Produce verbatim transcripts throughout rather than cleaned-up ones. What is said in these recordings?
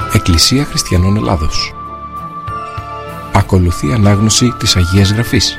Εκκλησία Χριστιανών Ελλάδος. Ακολουθεί ανάγνωση της Αγίας Γραφής.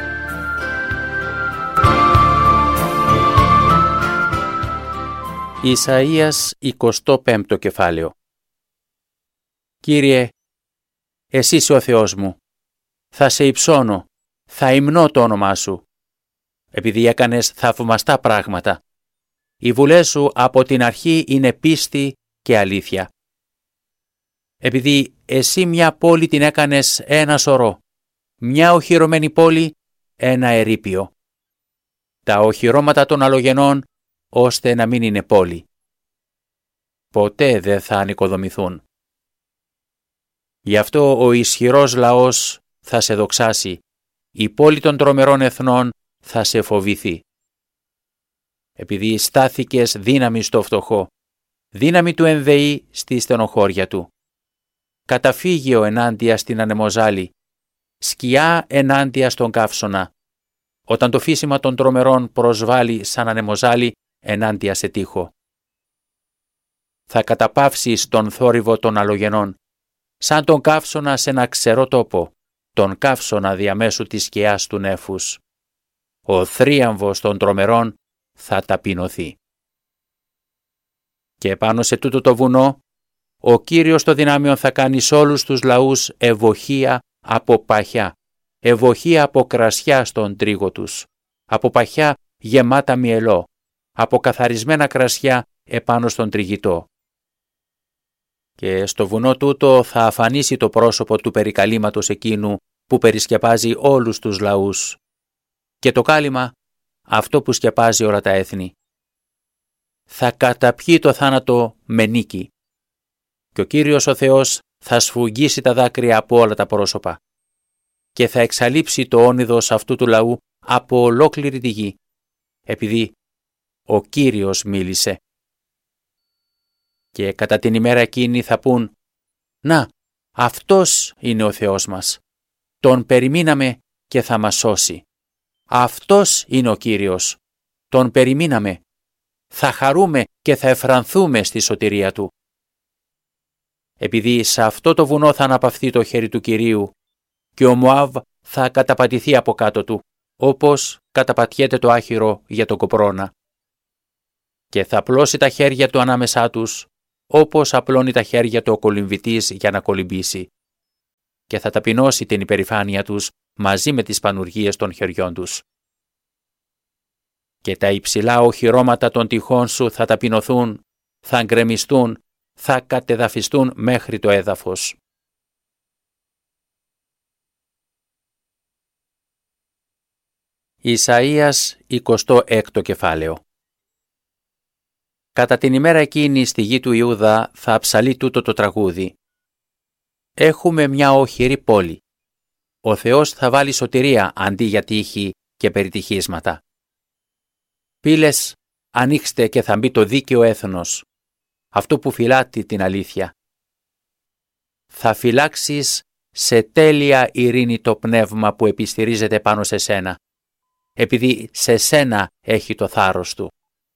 Ισαΐας εικοστό πέμπτο κεφάλαιο. Κύριε, εσύ είσαι ο Θεός μου. Θα σε υψώνω, θα υμνώ το όνομά σου. Επειδή έκανες θαυμαστά πράγματα. Οι βουλές σου από την αρχή είναι πίστη και αλήθεια. Επειδή εσύ μια πόλη την έκανες ένα σωρό, μια οχυρωμένη πόλη ένα ερείπιο. Τα οχυρώματα των αλλογενών ώστε να μην είναι πόλη. Ποτέ δεν θα ανοικοδομηθούν. Γι' αυτό ο ισχυρός λαός θα σε δοξάσει, η πόλη των τρομερών εθνών θα σε φοβηθεί. Επειδή στάθηκες δύναμη στο φτωχό, δύναμη του ενδεεί στη στενοχώρια του. Καταφύγιο ενάντια στην ανεμοζάλη, σκιά ενάντια στον καύσωνα, όταν το φύσιμα των τρομερών προσβάλλει σαν ανεμοζάλη ενάντια σε τείχο. Θα καταπαύσεις τον θόρυβο των αλλογενών, σαν τον καύσωνα σε ένα ξερό τόπο, τον καύσωνα διαμέσου της σκιάς του νέφους. Ο θρίαμβος των τρομερών θα ταπεινωθεί. Και πάνω σε τούτο το βουνό, ο Κύριος των δυνάμεων θα κάνει σε όλους τους λαούς ευωχία από παχιά, ευωχία από κρασιά στον τρίγο τους, από παχιά γεμάτα μυελό, από καθαρισμένα κρασιά επάνω στον τριγητό. Και στο βουνό τούτο θα αφανίσει το πρόσωπο του περικαλήματος εκείνου που περισκεπάζει όλους τους λαούς, και το κάλυμα αυτό που σκεπάζει όλα τα έθνη. Θα καταπιεί το θάνατο με νίκη, και ο Κύριος ο Θεός θα σφουγγίσει τα δάκρυα από όλα τα πρόσωπα και θα εξαλείψει το όνειδος αυτού του λαού από ολόκληρη τη γη, επειδή ο Κύριος μίλησε. Και κατά την ημέρα εκείνη θα πούν, «Να, αυτός είναι ο Θεός μας. Τον περιμείναμε και θα μας σώσει. Αυτός είναι ο Κύριος. Τον περιμείναμε. Θα χαρούμε και θα εφρανθούμε στη σωτηρία Του». Επειδή σε αυτό το βουνό θα αναπαυθεί το χέρι του Κυρίου και ο Μωάβ θα καταπατηθεί από κάτω του, όπως καταπατιέται το άχυρο για τον κοπρώνα. Και θα απλώσει τα χέρια του ανάμεσά τους, όπως απλώνει τα χέρια του ο κολυμβητής για να κολυμπήσει. Και θα ταπεινώσει την υπερηφάνεια τους μαζί με τις πανουργίες των χεριών τους. Και τα υψηλά οχυρώματα των τυχών σου θα ταπεινωθούν, θα γκρεμιστούν, θα κατεδαφιστούν μέχρι το έδαφος. Ισαΐας εικοστό έκτο κεφάλαιο. Κατά την ημέρα εκείνη στη γη του Ιούδα θα ψαλεί τούτο το τραγούδι. Έχουμε μια οχυρή πόλη. Ο Θεός θα βάλει σωτηρία αντί για τύχη και περιτυχίσματα. Πύλες, ανοίξτε και θα μπει το δίκαιο έθνος, αυτό που φυλάττει την αλήθεια. Θα φυλάξεις σε τέλεια ειρήνη το πνεύμα που επιστηρίζεται πάνω σε σένα, επειδή σε σένα έχει το θάρρος του.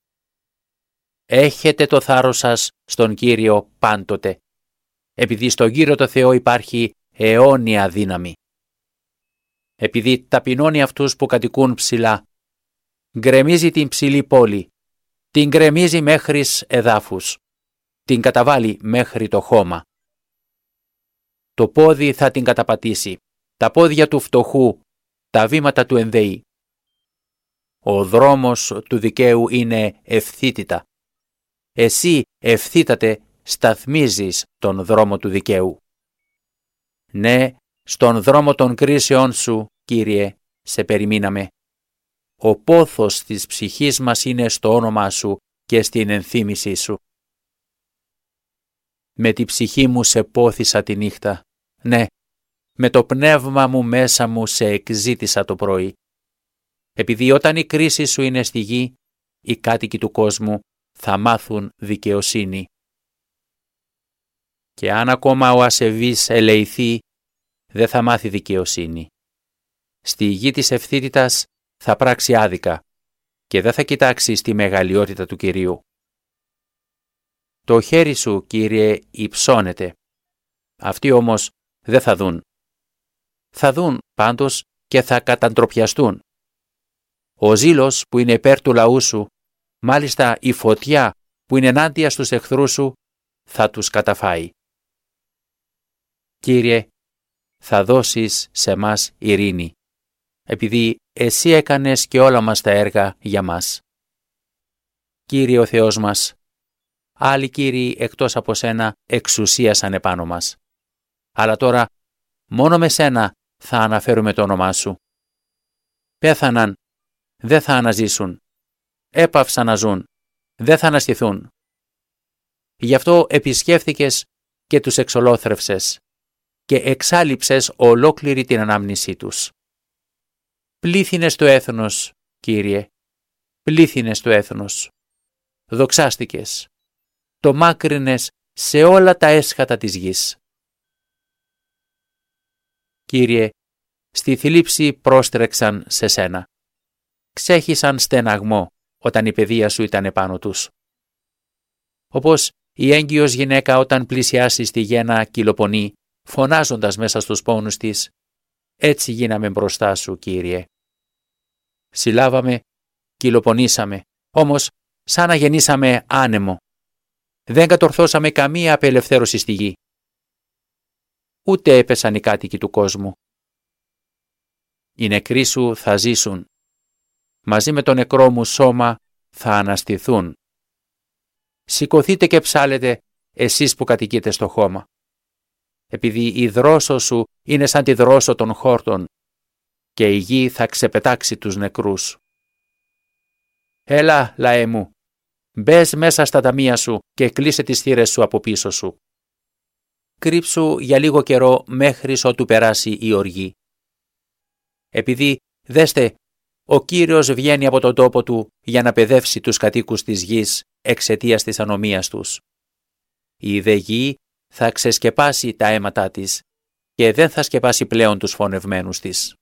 Έχετε το θάρρος σας στον Κύριο πάντοτε, επειδή στον Κύριο το Θεό υπάρχει αιώνια δύναμη. Επειδή ταπεινώνει αυτούς που κατοικούν ψηλά, γκρεμίζει την ψηλή πόλη, την γκρεμίζει μέχρις εδάφους, την καταβάλει μέχρι το χώμα. Το πόδι θα την καταπατήσει, τα πόδια του φτωχού, τα βήματα του ενδεεί. Ο δρόμος του δικαίου είναι ευθύτητα. Εσύ ευθύτατε σταθμίζεις τον δρόμο του δικαίου. Ναι, στον δρόμο των κρίσεών σου, Κύριε, σε περιμείναμε. Ο πόθος της ψυχής μας είναι στο όνομά σου και στην ενθύμησή σου. Με τη ψυχή μου σε πόθησα τη νύχτα. Ναι, με το πνεύμα μου μέσα μου σε εκζήτησα το πρωί. Επειδή όταν η κρίση σου είναι στη γη, οι κάτοικοι του κόσμου θα μάθουν δικαιοσύνη. Και αν ακόμα ο ασεβής ελεηθεί, δεν θα μάθει δικαιοσύνη. Στη γη της ευθύτητας θα πράξει άδικα και δεν θα κοιτάξει στη μεγαλειότητα του Κυρίου. Το χέρι σου, Κύριε, υψώνεται. Αυτοί όμως δεν θα δουν. Θα δουν πάντως και θα καταντροπιαστούν. Ο ζήλος που είναι υπέρ του λαού σου, μάλιστα η φωτιά που είναι ενάντια στους εχθρούς σου, θα τους καταφάει. Κύριε, θα δώσεις σε μας ειρήνη, επειδή Εσύ έκανες και όλα μας τα έργα για μας. Κύριε ο Θεός μας, άλλοι κύριοι εκτός από Σένα εξουσίασαν επάνω μας. Αλλά τώρα μόνο με Σένα θα αναφέρουμε το όνομά Σου. Πέθαναν, δεν θα αναζήσουν. Έπαυσαν να ζουν, δεν θα αναστηθούν. Γι' αυτό επισκέφθηκες και τους εξολόθρευσες και εξάλειψες ολόκληρη την ανάμνησή τους. Πλήθυνες το έθνος, Κύριε, πλήθυνες το έθνος. Δοξάστηκες, το μάκρυνες σε όλα τα έσχατα της γης. Κύριε, στη θλίψη πρόστρεξαν σε Σένα. Ξέχυσαν στεναγμό όταν η παιδεία Σου ήταν επάνω τους. Όπως η έγκυος γυναίκα όταν πλησιάσει στη γέννα κυλοπονεί, φωνάζοντας μέσα στους πόνους της, έτσι γίναμε μπροστά Σου, Κύριε. Συλλάβαμε, κυλοπονήσαμε, όμως σαν να γεννήσαμε άνεμο. Δεν κατορθώσαμε καμία απελευθέρωση στη γη. Ούτε έπεσαν οι κάτοικοι του κόσμου. Οι νεκροί Σου θα ζήσουν. Μαζί με το νεκρό μου σώμα θα αναστηθούν. Σηκωθείτε και ψάλετε εσείς που κατοικείτε στο χώμα. Επειδή η δρόσο Σου είναι σαν τη δρόσο των χόρτων και η γη θα ξεπετάξει τους νεκρούς. Έλα, λαέ μου, μπες μέσα στα ταμεία Σου και κλείσε τις θύρες Σου από πίσω Σου. Κρύψου για λίγο καιρό μέχρι ότου περάσει η οργή. Επειδή, δέστε, ο Κύριος βγαίνει από τον τόπο Του για να παιδεύσει τους κατοίκους της γης εξαιτίας της ανομίας τους. Η δε γη θα ξεσκεπάσει τα αίματά της και δεν θα σκεπάσει πλέον τους φωνευμένους της.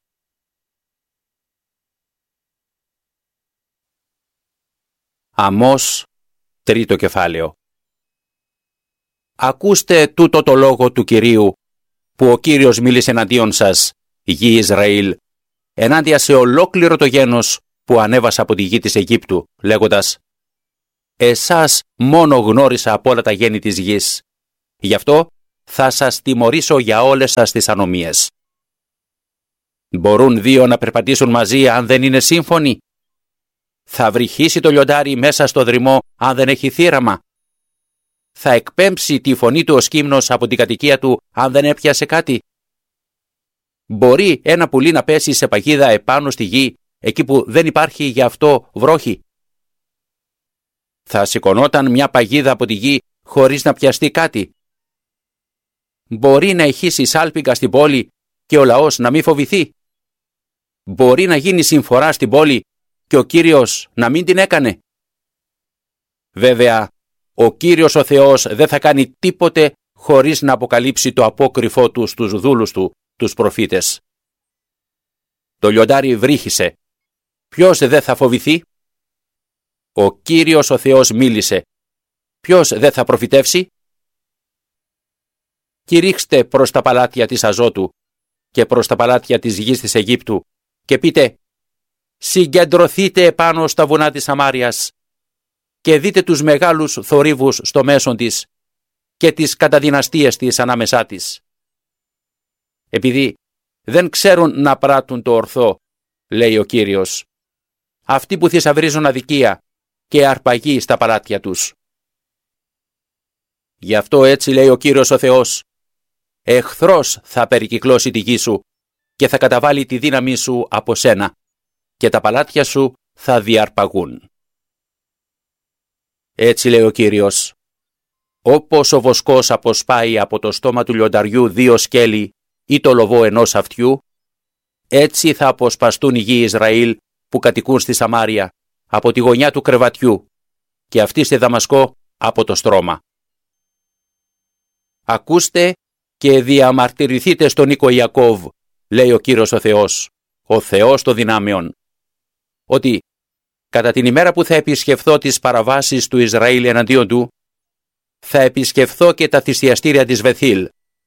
Αμώς, τρίτο κεφάλαιο. Ακούστε τούτο το λόγο του Κυρίου, που ο Κύριος μίλησε εναντίον σας, γη Ισραήλ, ενάντια σε ολόκληρο το γένος που ανέβασα από τη γη της Αιγύπτου, λέγοντας «Εσάς μόνο γνώρισα από όλα τα γέννη της γης, γι' αυτό θα σας τιμωρήσω για όλες σας τις ανομίες». Μπορούν δύο να περπατήσουν μαζί αν δεν είναι σύμφωνοι? Θα βρυχήσει το λιοντάρι μέσα στο δρυμό αν δεν έχει θύραμα? Θα εκπέμψει τη φωνή του ο σκύμνος από την κατοικία του αν δεν έπιασε κάτι? Μπορεί ένα πουλί να πέσει σε παγίδα επάνω στη γη, εκεί που δεν υπάρχει γι' αυτό βρόχη? Θα σηκωνόταν μια παγίδα από τη γη χωρίς να πιαστεί κάτι? Μπορεί να ηχήσει σάλπιγγα στην πόλη και ο λαός να μην φοβηθεί? Μπορεί να γίνει συμφορά στην πόλη και ο Κύριος να μην την έκανε? Βέβαια, ο Κύριος ο Θεός δεν θα κάνει τίποτε χωρίς να αποκαλύψει το απόκρυφό Του στους δούλους Του, τους προφήτες. Το λιοντάρι βρύχησε. Ποιος δεν θα φοβηθεί? Ο Κύριος ο Θεός μίλησε. Ποιος δεν θα προφητεύσει? Κηρύξτε προς τα παλάτια της Αζώτου και προς τα παλάτια της γης της Αιγύπτου και πείτε «Συγκεντρωθείτε επάνω στα βουνά της Σαμάριας και δείτε τους μεγάλους θορύβους στο μέσον της και τις καταδυναστείες της ανάμεσά της. Επειδή δεν ξέρουν να πράττουν το ορθό, λέει ο Κύριος, αυτοί που θησαυρίζουν αδικία και αρπαγή στα παλάτια τους. Γι' αυτό έτσι λέει ο Κύριος ο Θεός, εχθρός θα περικυκλώσει τη γη σου και θα καταβάλει τη δύναμη σου από σένα και τα παλάτια σου θα διαρπαγούν. Έτσι λέει ο Κύριος, όπως ο βοσκός αποσπάει από το στόμα του λιονταριού δύο σκέλη ή το λοβό ενός αυτιού, έτσι θα αποσπαστούν οι γη Ισραήλ που κατοικούν στη Σαμάρια από τη γωνιά του κρεβατιού και αυτοί στη Δαμασκό από το στρώμα. Ακούστε και διαμαρτυρηθείτε στον οίκο Ιακώβ, λέει ο Κύριος ο Θεός, ο Θεός των δυνάμεων, ότι κατά την ημέρα που θα επισκεφθώ τις παραβάσεις του Ισραήλ εναντίον του, θα επισκεφθώ και τα θυσιαστήρια της Βεθήλ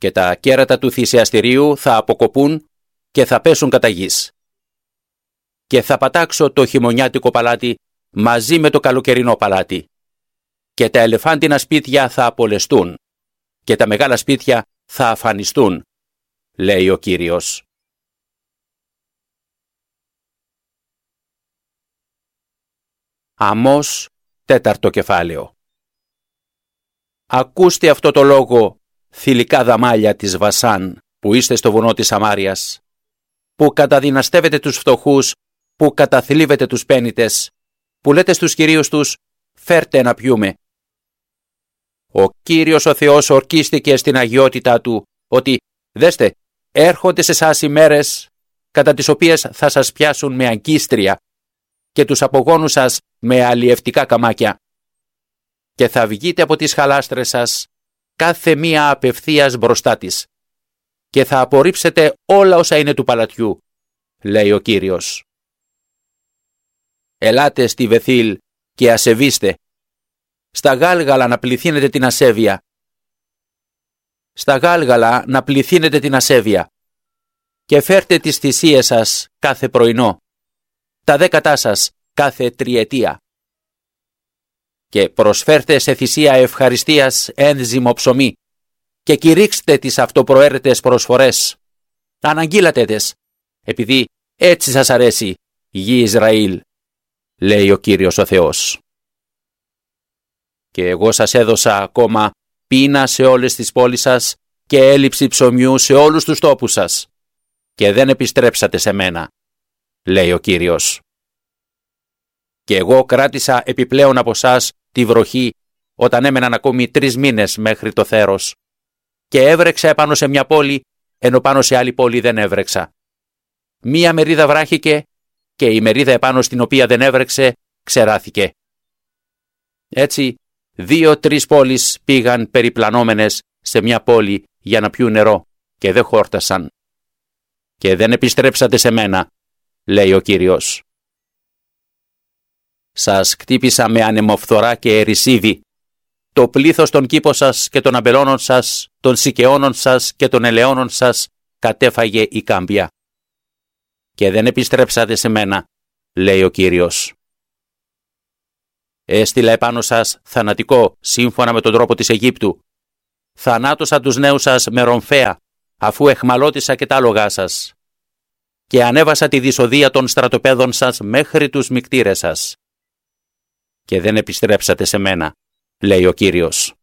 και τα κέρατα του θυσιαστηρίου θα αποκοπούν και θα πέσουν κατά γης. Και θα πατάξω το χειμωνιάτικο παλάτι μαζί με το καλοκαιρινό παλάτι. Και τα ελεφάντινα σπίτια θα απολεστούν και τα μεγάλα σπίτια θα αφανιστούν, λέει ο Κύριος. Αμώς, τέταρτο κεφάλαιο. Ακούστε αυτό το λόγο, θηλυκά δαμάλια της Βασάν, που είστε στο βουνό της Σαμάριας, που καταδυναστεύετε τους φτωχούς, που καταθλίβετε τους πένητες, που λέτε στους κυρίους τους, φέρτε να πιούμε. Ο Κύριος ο Θεός ορκίστηκε στην αγιότητά του, ότι, δέστε, έρχονται σε εσάς ημέρες, κατά τις οποίες θα σας πιάσουν με αγκίστρια και τους απογόνους σας με αλλιευτικά καμάκια. Και θα βγείτε από τις χαλάστρες σας, κάθε μία απευθείας μπροστά της, και θα απορρίψετε όλα όσα είναι του παλατιού, λέει ο Κύριος. Ελάτε στη Βεθήλ και ασεβήστε, στα Γάλγαλα να πληθύνετε την ασέβεια. Στα Γάλγαλα να πληθύνετε την ασέβεια και φέρτε τις θυσίες σας κάθε πρωινό, τα δέκατά σας κάθε τριετία. Και προσφέρτε σε θυσία ευχαριστίας ένζυμο ψωμί και κηρύξτε τις αυτοπροαίρετες προσφορές. Αναγγείλατε τες, επειδή έτσι σας αρέσει, γη Ισραήλ, λέει ο Κύριος ο Θεός. Και εγώ σας έδωσα ακόμα πείνα σε όλες τις πόλεις σας και έλλειψη ψωμιού σε όλους τους τόπους σας, και δεν επιστρέψατε σε μένα, λέει ο Κύριος. Και εγώ κράτησα επιπλέον από σας τη βροχή όταν έμεναν ακόμη τρεις μήνες μέχρι το θέρος, και έβρεξα επάνω σε μια πόλη, ενώ πάνω σε άλλη πόλη δεν έβρεξα. Μία μερίδα βράχηκε και η μερίδα επάνω στην οποία δεν έβρεξε ξεράθηκε. Έτσι, δύο-τρεις πόλεις πήγαν περιπλανόμενες σε μια πόλη για να πιούν νερό και δεν χόρτασαν. Και δεν επιστρέψατε σε μένα, λέει ο Κύριος. Σας κτύπησα με ανεμοφθορά και ερησίδι. Το πλήθος των κήπων σας και των αμπελώνων σας, των σικαιώνων σας και των ελαιώνων σας κατέφαγε η κάμπια. Και δεν επιστρέψατε σε μένα, λέει ο Κύριος. Έστειλα επάνω σας θανατικό σύμφωνα με τον τρόπο της Αιγύπτου. Θανάτωσα τους νέους σας με ρομφαία, αφού εχμαλώτησα και τα άλογά σας. Και ανέβασα τη δυσοδεία των στρατοπέδων σας μέχρι τους μικτήρες σας. Και δεν επιστρέψατε σε μένα, λέει ο Κύριος.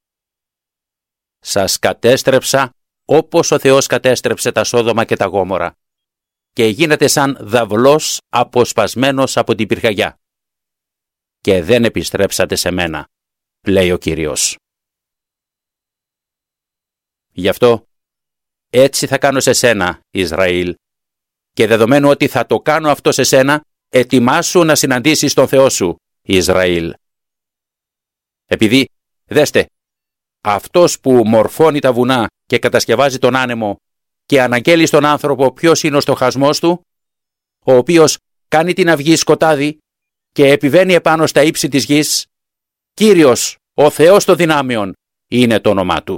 Σας κατέστρεψα όπως ο Θεός κατέστρεψε τα Σόδομα και τα Γόμορα, και γίνατε σαν δαυλός αποσπασμένος από την πυρκαγιά. Και δεν επιστρέψατε σε μένα, λέει ο Κύριος. Γι' αυτό έτσι θα κάνω σε σένα, Ισραήλ, και δεδομένου ότι θα το κάνω αυτό σε σένα, ετοιμάσου να συναντήσεις τον Θεό σου, Ισραήλ. Επειδή, δέστε, αυτός που μορφώνει τα βουνά και κατασκευάζει τον άνεμο και αναγγέλει στον άνθρωπο ποιος είναι ο στοχασμός του, ο οποίος κάνει την αυγή σκοτάδι και επιβαίνει επάνω στα ύψη της γης, Κύριος, ο Θεός των δυνάμεων, είναι το όνομά του.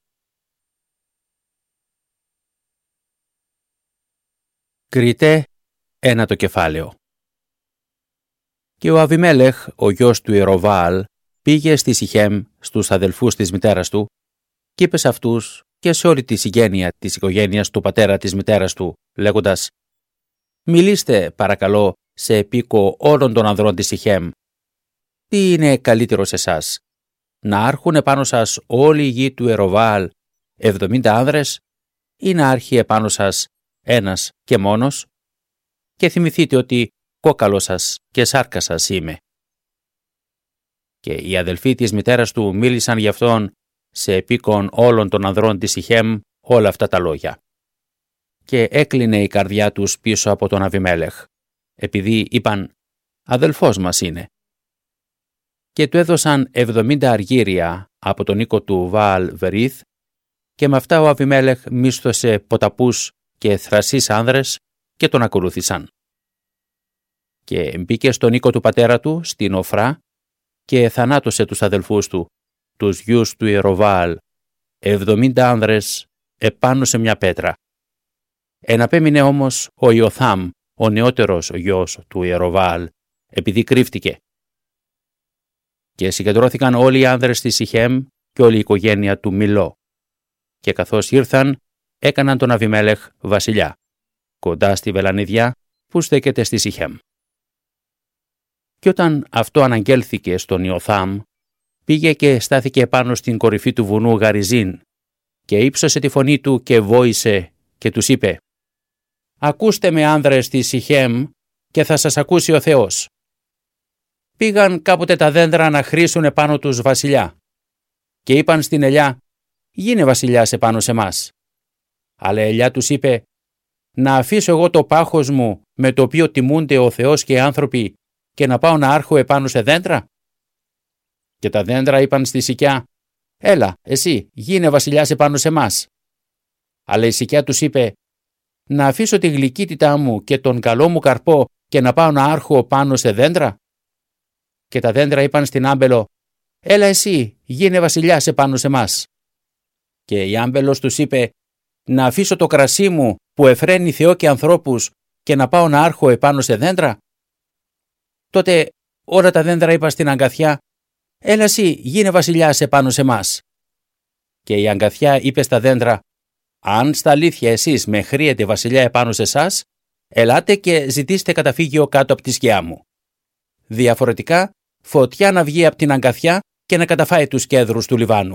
Κριτέ, ένατο κεφάλαιο. Και ο Αβιμέλεχ, ο γιος του Ιεροβαάλ, πήγε στη Σιχέμ στους αδελφούς της μητέρας του και είπε σε αυτούς και σε όλη τη συγγένεια της οικογένειας του πατέρα της μητέρας του, λέγοντας «Μιλήστε, παρακαλώ, σε επίκο όλων των ανδρών της Σιχέμ. Τι είναι καλύτερο σε εσάς, να άρχουν επάνω σας όλη η γη του Ιεροβαάλ εβδομήντα άνδρες ή να άρχει επάνω σας ένας και μόνος? Και θυμηθείτε ότι κόκαλος σας και σάρκα σας είμαι». Και οι αδελφοί της μητέρας του μίλησαν γι' αυτόν σε επίκον όλων των ανδρών της Σιχέμ όλα αυτά τα λόγια. Και έκλεινε η καρδιά τους πίσω από τον Αβιμέλεχ, επειδή είπαν «Αδελφός μας είναι». Και του έδωσαν εβδομήντα αργύρια από τον οίκο του Βαάλ Βερίθ, και με αυτά ο Αβιμέλεχ μίσθωσε ποταπούς και θρασείς άνδρες και τον ακολούθησαν. Και μπήκε στον οίκο του πατέρα του, στην Οφρά, και θανάτωσε τους αδελφούς του, τους γιους του Ιεροβαάλ, εβδομήντα άνδρες επάνω σε μια πέτρα. Εναπέμεινε όμως ο Ιωθάμ, ο νεότερος γιος του Ιεροβαάλ, επειδή κρύφτηκε. Και συγκεντρώθηκαν όλοι οι άνδρες της Σιχέμ και όλη η οικογένεια του Μιλώ. Και καθώς ήρθαν, έκαναν τον Αβιμέλεχ βασιλιά, κοντά στη βελανίδια που στέκεται στη Σιχέμ. Και όταν αυτό αναγγέλθηκε στον Ιωθάμ, πήγε και στάθηκε πάνω στην κορυφή του βουνού Γαριζίν και ύψωσε τη φωνή του και βόησε και τους είπε: «Ακούστε με, άνδρες της Σιχέμ, και θα σας ακούσει ο Θεός. Πήγαν κάποτε τα δέντρα να χρήσουν επάνω τους βασιλιά και είπαν στην ελιά: γίνε βασιλιάς επάνω σε μας. Αλλά η ελιά τους είπε: να αφήσω εγώ το πάχος μου με το οποίο τιμούνται ο Θεός και οι άνθρωποι και να πάω να άρχω επάνω σε δέντρα. Και τα δέντρα είπαν στη σικιά: έλα, εσύ, γίνε βασιλιάς επάνω σε μας. Αλλά η σικιά τους είπε: να αφήσω τη γλυκύτητά μου και τον καλό μου καρπό και να πάω να άρχω πάνω σε δέντρα. Και τα δέντρα είπαν στην άμπελο: έλα εσύ, γίνε βασιλιάς επάνω σε μας. Και η άμπελος τους είπε: να αφήσω το κρασί μου που εφραίνει Θεό και ανθρώπους και να πάω να άρχω επάνω σε δέντρα. Τότε όλα τα δέντρα είπαν στην αγκαθιά: έλα εσύ, γίνε βασιλιάς επάνω σε μας. Και η αγκαθιά είπε στα δέντρα: αν στα αλήθεια εσείς με χρείετε βασιλιά επάνω σε εσάς, ελάτε και ζητήστε καταφύγιο κάτω από τη σκιά μου. Διαφορετικά, φωτιά να βγει από την αγκαθιά και να καταφάει τους κέδρους του Λιβάνου.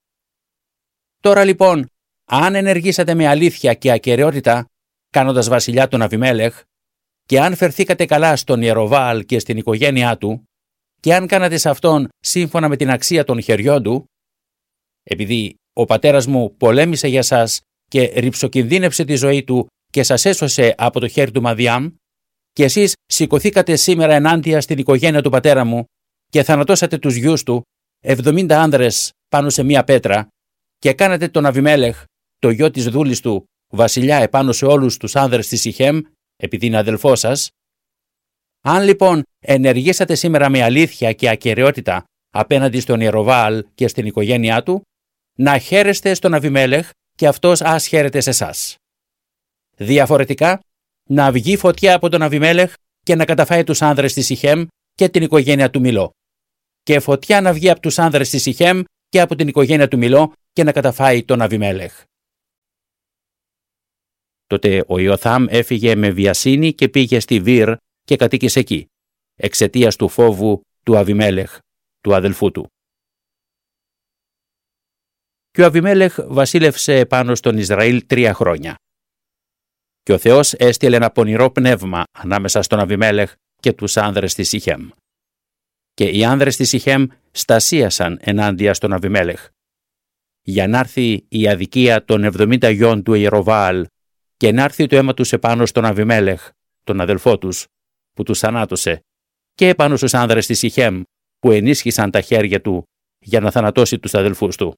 Τώρα λοιπόν, αν ενεργήσατε με αλήθεια και ακεραιότητα, κάνοντας βασιλιά τον Αβιμέλεχ, και αν φερθήκατε καλά στον Ιεροβαάλ και στην οικογένειά του, και αν κάνατε σε αυτόν σύμφωνα με την αξία των χεριών του, επειδή ο πατέρας μου πολέμησε για σας και ρυψοκινδύνευσε τη ζωή του και σας έσωσε από το χέρι του Μαδιάμ, και εσείς σηκωθήκατε σήμερα ενάντια στην οικογένεια του πατέρα μου και θανατώσατε τους γιους του, εβδομήντα άνδρες πάνω σε μία πέτρα, και κάνατε τον Αβιμέλεχ, το γιο της δούλης του, βασιλιά επάνω σε όλους τους άνδρες της Σιχέμ, επειδή είναι αδελφός σας. Αν λοιπόν ενεργήσατε σήμερα με αλήθεια και ακεραιότητα απέναντι στον Ιεροβαάλ και στην οικογένειά του, να χαίρεστε στον Αβιμέλεχ και αυτός ας χαίρεται σε εσάς. Διαφορετικά, να βγει φωτιά από τον Αβιμέλεχ και να καταφάει τους άνδρες της Σιχέμ και την οικογένεια του Μιλώ. Και φωτιά να βγει από τους άνδρες της Σιχέμ και από την οικογένεια του Μιλώ και να καταφάει τον Αβιμέλεχ. Τότε ο Ιωθάμ έφυγε με βιασύνη και πήγε στη Βύρ και κατοίκησε εκεί, εξαιτίας του φόβου του Αβιμέλεχ, του αδελφού του. Και ο Αβιμέλεχ βασίλευσε πάνω στον Ισραήλ τρία χρόνια. Και ο Θεός έστειλε ένα πονηρό πνεύμα ανάμεσα στον Αβιμέλεχ και τους άνδρες της Σιχέμ. Και οι άνδρες της Σιχέμ στασίασαν ενάντια στον Αβιμέλεχ, για να έρθει η αδικία των εβδομήντα γιών του Ιεροβαάλ και να έρθει το αίμα τους επάνω στον Αβιμέλεχ, τον αδελφό τους, που τους θανάτωσε, και επάνω στους άνδρες της Σιχέμ, που ενίσχυσαν τα χέρια του για να θανατώσει τους αδελφούς του.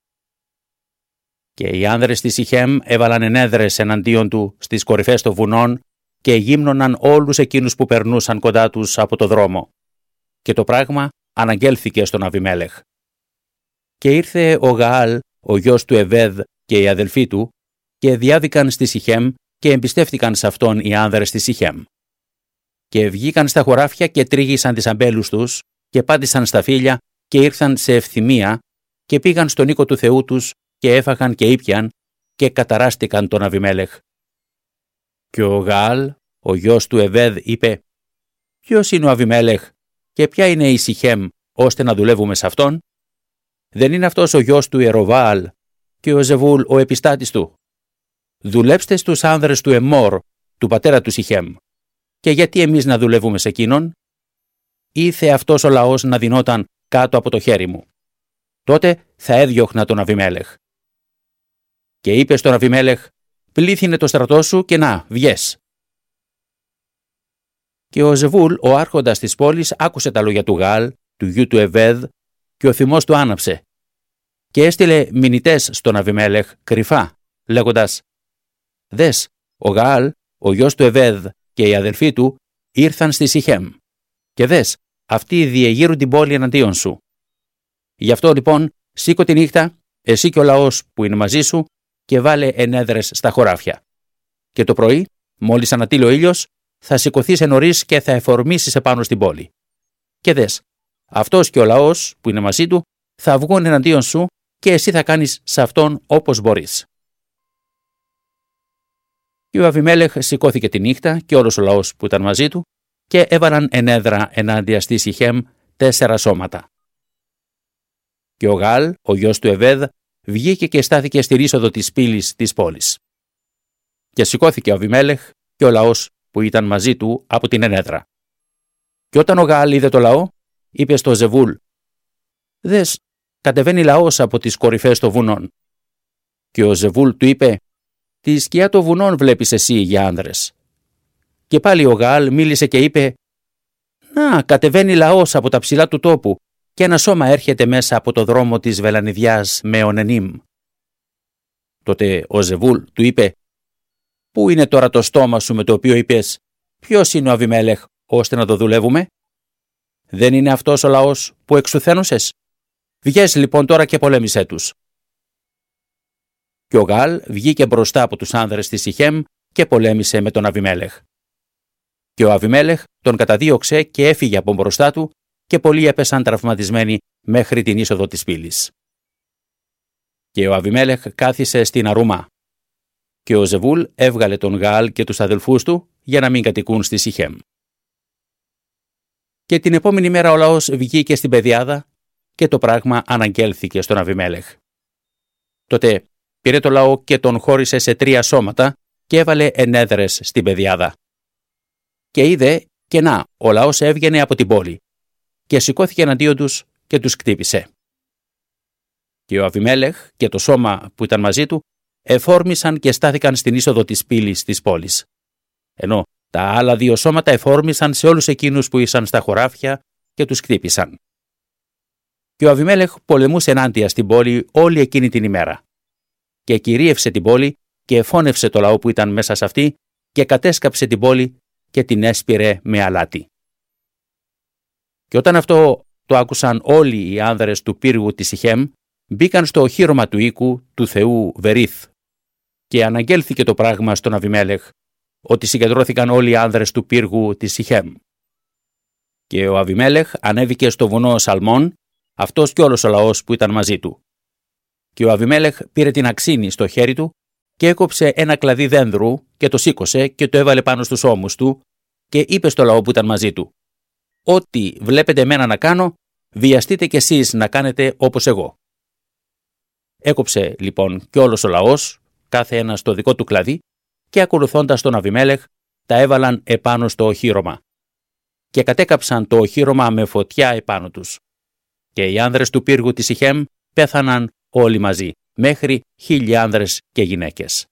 Και οι άνδρες της Σιχέμ έβαλαν ενέδρες εναντίον του στις κορυφές των βουνών και γύμνωναν όλους εκείνους που περνούσαν κοντά τους από το δρόμο. Και το πράγμα αναγγέλθηκε στον Αβιμέλεχ. Και ήρθε ο Γαάλ, ο γιος του Εβέδ και οι αδελφοί του, και διάδικαν στη Σιχέμ και εμπιστεύτηκαν σε αυτόν οι άνδρες της Σιχέμ. Και βγήκαν στα χωράφια και τρίγησαν τις αμπέλους τους και πάντησαν στα φύλλα και ήρθαν σε ευθυμία και πήγαν στον οίκο του Θεού τους και έφαγαν και ήπιαν και καταράστηκαν τον Αβιμέλεχ. Και ο Γαάλ, ο γιος του Εβέδ, είπε: ποιος είναι ο Αβιμέλεχ και ποια είναι η Σιχέμ, ώστε να δουλεύουμε σε αυτόν? Δεν είναι αυτός ο γιος του Ιεροβαάλ και ο Ζεβούλ ο επιστάτης του? Δουλέψτε στους άνδρες του Εμόρ, του πατέρα του Σιχέμ. Και γιατί εμείς να δουλεύουμε σε εκείνον? Ήθε αυτός ο λαός να δινόταν κάτω από το χέρι μου. Τότε θα έδιωχνα τον Αβιμέλεχ. Και είπε στον Αβιμέλεχ: πλήθυνε το στρατό σου και να, βγες. Και ο Ζεβούλ, ο άρχοντας της πόλης, άκουσε τα λόγια του Γαάλ, του γιου του Εβέδ, και ο θυμός του άναψε. Και έστειλε μηνυτές στον Αβιμέλεχ κρυφά, λέγοντας: δες, ο Γαάλ, ο γιος του Εβέδ και οι αδελφοί του ήρθαν στη Σιχέμ. Και δες, αυτοί διεγείρουν την πόλη εναντίον σου. Γι' αυτό λοιπόν σήκω τη νύχτα, εσύ και ο λαός που είναι μαζί σου, και βάλε ενέδρες στα χωράφια. Και το πρωί, μόλις ανατείλει ο ήλιος, θα σηκωθείς νωρίς και θα εφορμήσεις επάνω στην πόλη. Και δες, αυτός και ο λαός που είναι μαζί του θα βγουν εναντίον σου και εσύ θα κάνεις σε αυτόν όπως μπορείς. Και ο Αβιμέλεχ σηκώθηκε τη νύχτα και όλος ο λαός που ήταν μαζί του και έβαλαν ενέδρα ενάντια στη Σιχέμ τέσσερα σώματα. Και ο Γαάλ, ο γιος του Εβέδ, βγήκε και στάθηκε στη ρίσοδο της πύλης της πόλης. Και σηκώθηκε ο Αβιμέλεχ και ο λαός που ήταν μαζί του από την ενέδρα. Και όταν ο Γαάλ είδε το λαό, είπε στο Ζεβούλ: «Δες, κατεβαίνει λαός από τις κορυφές των βουνών». Και ο Ζεβούλ του είπε: «Τη σκιά των βουνών βλέπεις εσύ για άνδρες». Και πάλι ο Γαάλ μίλησε και είπε: «Να, κατεβαίνει λαός από τα ψηλά του τόπου και ένα σώμα έρχεται μέσα από το δρόμο της Βελανιδιάς με Ονενίμ». Τότε ο Ζεβούλ του είπε: «Πού είναι τώρα το στόμα σου με το οποίο είπες, ποιος είναι ο Αβιμέλεχ, ώστε να το δουλεύουμε? Δεν είναι αυτός ο λαός που εξουθένωσες? Βγες λοιπόν τώρα και πολέμησέ τους». Και ο Γαάλ βγήκε μπροστά από τους άνδρες της Σιχέμ και πολέμησε με τον Αβιμέλεχ. Και ο Αβιμέλεχ τον καταδίωξε και έφυγε από μπροστά του και πολλοί έπεσαν τραυματισμένοι μέχρι την είσοδο της πύλης. Και ο Αβιμέλεχ κάθισε στην Αρούμα. Και ο Ζεβούλ έβγαλε τον Γαάλ και τους αδελφούς του για να μην κατοικούν στη Σιχέμ. Και την επόμενη μέρα ο λαός βγήκε στην πεδιάδα και το πράγμα αναγγέλθηκε στον Αβιμέλεχ. Τότε πήρε το λαό και τον χώρισε σε τρία σώματα και έβαλε ενέδρες στην πεδιάδα. Και είδε και να, ο λαός έβγαινε από την πόλη και σηκώθηκε εναντίον τους και τους κτύπησε. Και ο Αβιμέλεχ και το σώμα που ήταν μαζί του εφόρμησαν και στάθηκαν στην είσοδο της πύλης της πόλης. Ενώ τα άλλα δύο σώματα εφόρμησαν σε όλους εκείνους που ήσαν στα χωράφια και τους κτύπησαν. Και ο Αβιμέλεχ πολεμούσε ενάντια στην πόλη όλη εκείνη την ημέρα. Και κυρίευσε την πόλη και εφώνευσε το λαό που ήταν μέσα σε αυτή και κατέσκαψε την πόλη και την έσπηρε με αλάτι. Και όταν αυτό το άκουσαν όλοι οι άνδρες του πύργου της Σιχέμ, μπήκαν στο οχύρωμα του οίκου του θεού Βερίθ. Και αναγγέλθηκε το πράγμα στον Αβιμέλεχ, ότι συγκεντρώθηκαν όλοι οι άνδρες του πύργου της Σιχέμ. Και ο Αβιμέλεχ ανέβηκε στο βουνό Σαλμών, αυτός και όλος ο λαός που ήταν μαζί του. Και ο Αβιμέλεχ πήρε την αξίνη στο χέρι του και έκοψε ένα κλαδί δένδρου και το σήκωσε και το έβαλε πάνω στους ώμους του και είπε στο λαό που ήταν μαζί του: «Ό,τι βλέπετε εμένα να κάνω, βιαστείτε κι εσείς να κάνετε όπως εγώ». Έκοψε λοιπόν κι όλος ο λαός, κάθε ένας το δικό του κλαδί, και ακολουθώντας τον Αβιμέλεχ, τα έβαλαν επάνω στο οχύρωμα. Και κατέκαψαν το οχύρωμα με φωτιά επάνω τους. Και οι άνδρες του πύργου της Σιχέμ πέθαναν όλοι μαζί, μέχρι χίλια άνδρες και γυναίκες.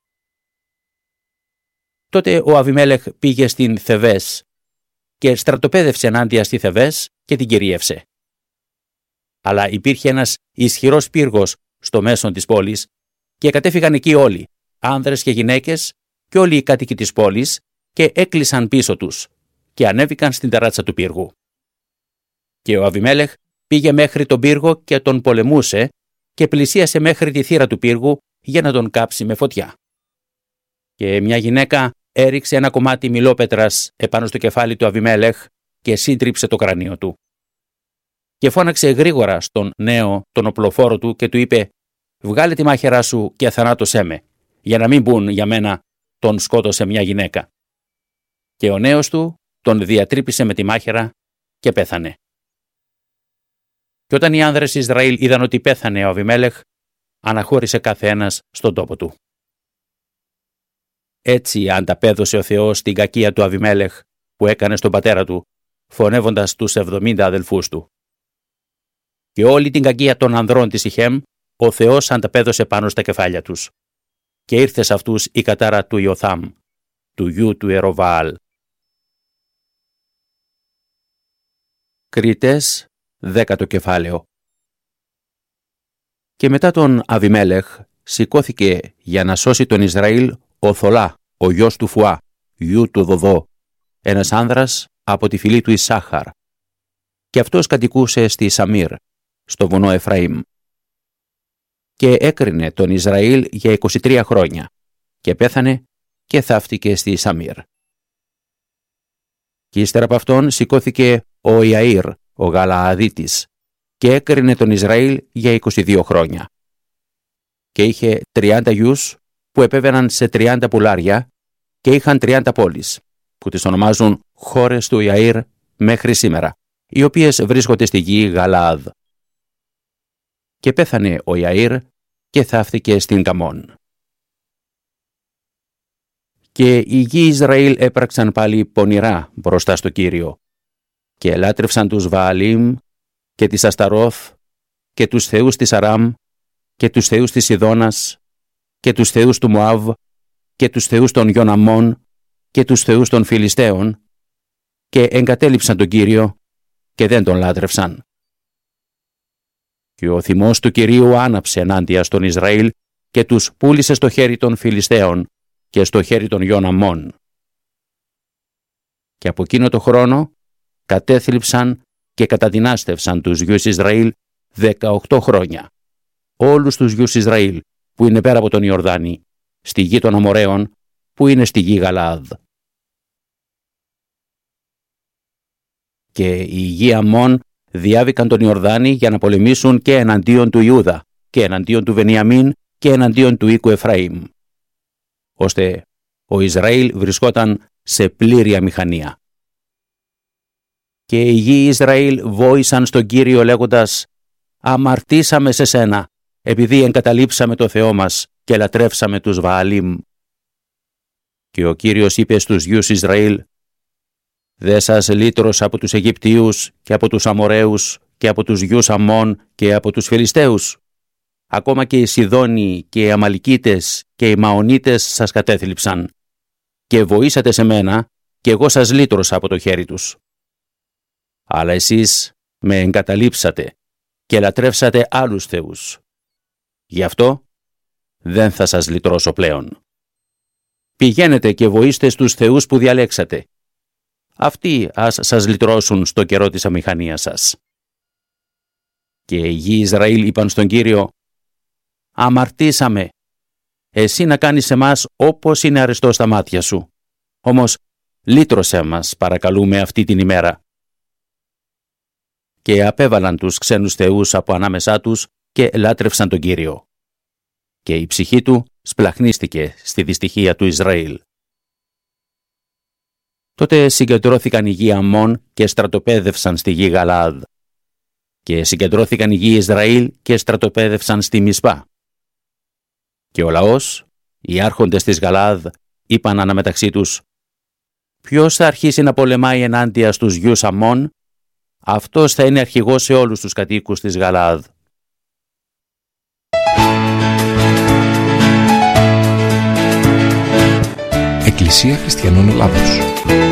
Τότε ο Αβιμέλεχ πήγε στην Θεβές και στρατοπέδευσε ενάντια στη Θεβές και την κυρίευσε. Αλλά υπήρχε ένας ισχυρός πύργος στο μέσον της πόλης και κατέφυγαν εκεί όλοι, άνδρες και γυναίκες και όλοι οι κάτοικοι της πόλης, και έκλεισαν πίσω τους και ανέβηκαν στην ταράτσα του πύργου. Και ο Αβιμέλεχ πήγε μέχρι τον πύργο και τον πολεμούσε και πλησίασε μέχρι τη θύρα του πύργου για να τον κάψει με φωτιά. Και μια γυναίκα έριξε ένα κομμάτι μιλόπετρας επάνω στο κεφάλι του Αβιμέλεχ και σύντριψε το κρανίο του. Και φώναξε γρήγορα στον νέο τον οπλοφόρο του και του είπε: «Βγάλε τη μάχαιρά σου και θανάτωσέ με, για να μην πουν για μένα τον σκότωσε μια γυναίκα». Και ο νέος του τον διατρύπησε με τη μάχαιρα και πέθανε. Και όταν οι άνδρες Ισραήλ είδαν ότι πέθανε ο Αβιμέλεχ, αναχώρησε κάθε ένας στον τόπο του. Έτσι ανταπέδωσε ο Θεός την κακία του Αβιμέλεχ που έκανε στον πατέρα του, φωνεύοντας τους εβδομήντα αδελφούς του. Και όλη την κακία των ανδρών της Σιχέμ, ο Θεός ανταπέδωσε πάνω στα κεφάλια τους. Και ήρθε σε αυτούς η κατάρα του Ιωθάμ, του γιου του Εροβαάλ. Κριτές, δέκατο κεφάλαιο. Και μετά τον Αβιμέλεχ σηκώθηκε για να σώσει τον Ισραήλ ο Θολά, ο γιος του Φουά, γιου του Δοδό, ένας άνδρας από τη φυλή του Ισάχαρ. Και αυτός κατοικούσε στη Σαμίρ, στο βουνό Εφραήμ. και έκρινε τον Ισραήλ για είκοσι τρία χρόνια και πέθανε και θαύτηκε στη Σαμίρ. Και ύστερα από αυτόν σηκώθηκε ο Ιαΐρ, ο Γαλααδίτης, και έκρινε τον Ισραήλ για είκοσι δύο χρόνια. Και είχε τριάντα γιους που επέβαιναν σε τριάντα πουλάρια και είχαν τριάντα πόλεις, που τις ονομάζουν χώρες του Ιαΐρ μέχρι σήμερα, οι οποίες βρίσκονται στη γη Γαλαάδ. Και πέθανε ο Ιαΐρ και θαύτηκε στην Καμών. Και οι γη Ισραήλ έπραξαν πάλι πονηρά μπροστά στο Κύριο και ελάτρευσαν τους Βααλίμ και τις Ασταρόθ και τους θεούς της Αράμ και τους θεούς της Σιδώνας και τους θεούς του Μωάβ και τους θεούς των Ιωναμών και τους θεούς των Φιλιστέων και εγκατέλειψαν τον Κύριο και δεν τον λάτρευσαν. Και ο θυμός του Κυρίου άναψε ενάντια στον Ισραήλ και τους πούλησε στο χέρι των Φιλιστέων και στο χέρι των Ιωναμών. Και από εκείνο το χρόνο κατέθλιψαν και καταδυνάστευσαν τους γιους Ισραήλ δεκαοκτώ χρόνια, όλους τους γιους Ισραήλ που είναι πέρα από τον Ιορδάνη, στη γη των Αμοραίων που είναι στη γη Γαλαάδ. Και οι γη Αμών διάβηκαν τον Ιορδάνη για να πολεμήσουν και εναντίον του Ιούδα και εναντίον του Βενιαμίν και εναντίον του οίκου Εφραήμ, ώστε ο Ισραήλ βρισκόταν σε πλήρη αμηχανία. Και οι γη Ισραήλ βόησαν στον Κύριο λέγοντας «Αμαρτήσαμε σε σένα, επειδή εγκαταλείψαμε το Θεό μας και λατρεύσαμε τους Βααλίμ». Και ο Κύριος είπε στους γιους Ισραήλ «Δε σας λύτρωσα από τους Αιγυπτίους και από τους Αμοραίους και από τους γιους Αμών και από τους Φιλιστέους. Ακόμα και οι Σιδόνιοι και οι Αμαλικίτες και οι Μαονίτες σας κατέθλιψαν και βοήσατε σε μένα και εγώ σας λύτρωσα από το χέρι τους. Αλλά εσείς με εγκαταλείψατε και λατρεύσατε άλλους θεούς. Γι' αυτό δεν θα σας λυτρώσω πλέον. Πηγαίνετε και βοήστε στους θεούς που διαλέξατε. Αυτοί ας σας λυτρώσουν στο καιρό της αμηχανίας σας». Και οι γη Ισραήλ είπαν στον Κύριο «Αμαρτήσαμε. Εσύ να κάνεις εμάς όπως είναι αρεστό στα μάτια σου. Όμως λύτρωσέ μας, παρακαλούμε, αυτή την ημέρα». Και απέβαλαν τους ξένους θεούς από ανάμεσά τους και λάτρευσαν τον Κύριο. Και η ψυχή του σπλαχνίστηκε στη δυστυχία του Ισραήλ. Τότε συγκεντρώθηκαν οι γη Αμών και στρατοπέδευσαν στη γη Γαλαάδ. Και συγκεντρώθηκαν οι γη Ισραήλ και στρατοπέδευσαν στη Μισπά. Και ο λαός, οι άρχοντες της Γαλαάδ, είπαν αναμεταξύ τους «Ποιος θα αρχίσει να πολεμάει ενάντια στους γιους Αμών? Αυτός θα είναι αρχηγός σε όλους τους κατοίκους της Γαλαάδ». Εκκλησία Χριστιανών Ελλάδος.